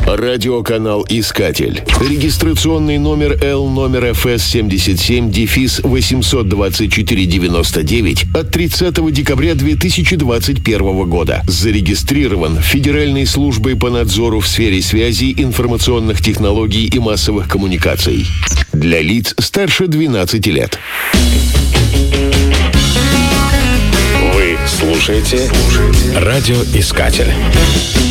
Радиоканал «Искатель». Регистрационный номер L-ФС-77-824-99 от 30 декабря 2021 года. Зарегистрирован Федеральной службой по надзору в сфере связи, информационных технологий и массовых коммуникаций. Для лиц старше 12 лет. Вы слушаете «Радиоискатель».